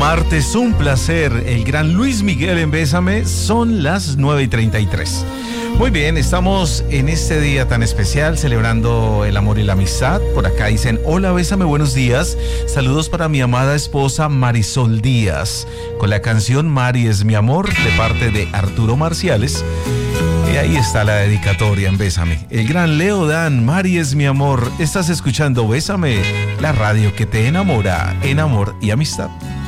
martes, un placer. El gran Luis Miguel en Bésame, son las 9:33. Muy bien, estamos en este día tan especial celebrando el amor y la amistad. Por acá dicen, hola Bésame, buenos días. Saludos para mi amada esposa Marisol Díaz, con la canción Mari es mi amor, de parte de Arturo Marciales. Y ahí está la dedicatoria en Bésame. El gran Leo Dan, Mari es mi amor. Estás escuchando Bésame, la radio que te enamora en amor y amistad.